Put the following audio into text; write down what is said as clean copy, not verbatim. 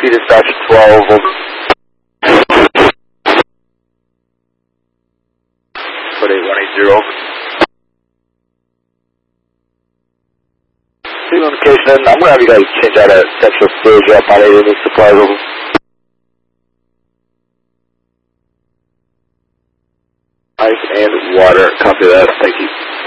Speed dispatch 12 over. 180 over. Communication, I'm going to have you guys change out a central stage up on 8 any supplies over. Ice and water, copy that, thank you.